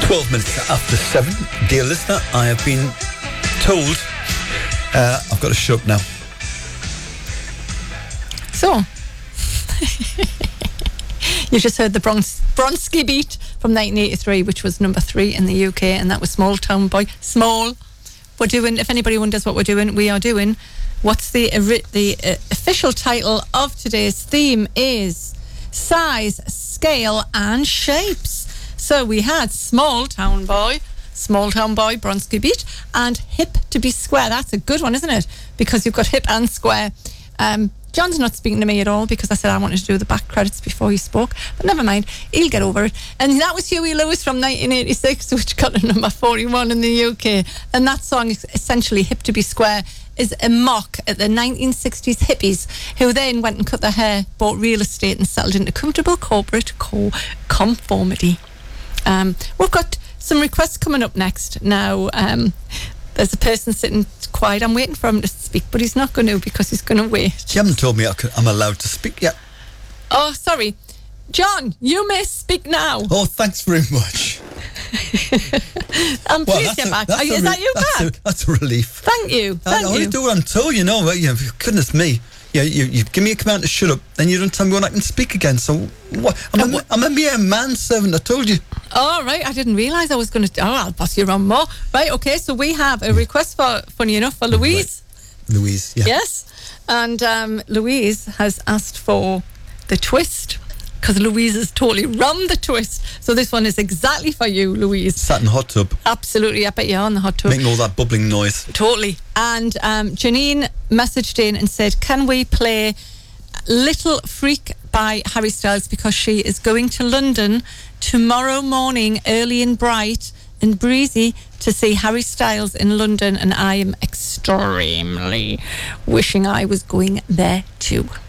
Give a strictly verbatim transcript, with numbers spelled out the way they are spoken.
twelve minutes after seven. Dear listener, I have been told uh, I've got to shut up now. So, you just heard the Bronx, Bronski Beat from nineteen eighty-three, which was number three in the U K, and that was Small Town Boy. Small. We're doing, if anybody wonders what we're doing, we are doing, what's the, the uh, official title of today's theme is Size, Scale and Shapes. So we had Small Town Boy, Small Town Boy, Bronski Beat, and Hip to be Square. That's a good one, isn't it? Because you've got hip and square. Um, John's not speaking to me at all because I said I wanted to do the back credits before he spoke, but never mind, he'll get over it. And that was Huey Lewis from nineteen eighty-six, which got a number forty-one in the U K. And that song, is essentially Hip to be Square, is a mock at the nineteen sixties hippies who then went and cut their hair, bought real estate and settled into comfortable corporate co- conformity. Um, we've got some requests coming up next. Now, um, there's a person sitting quiet. I'm waiting for him to speak, but he's not going to because he's going to wait. You haven't told me I could, I'm allowed to speak yet. Oh, sorry. John, you may speak now. Oh, thanks very much. I'm Well, pleased that's you're a- back. that's Are you, a is re- that you that's back? A, that's a relief. Thank you. Thank I only you. do what I'm told, you know. You know, goodness me. Yeah, you, you give me a command to shut up, then you don't tell me when I can speak again. So, what? I'm, a, I'm a mere manservant, I told you. All right, I didn't realise I was going to... Oh, I'll pass you around more. Right, okay, so we have a request for, funny enough, for Louise. Right. Louise, yeah. Yes, and um, Louise has asked for The Twist, because Louise has totally run the twist. So this one is exactly for you, Louise. Sat in the hot tub. Absolutely, I bet you're on the hot tub. Making all that bubbling noise. Totally. And um, Janine messaged in and said, can we play Little Freak by Harry Styles, because she is going to London tomorrow morning, early and bright and breezy, to see Harry Styles in London, and I am extremely wishing I was going there too.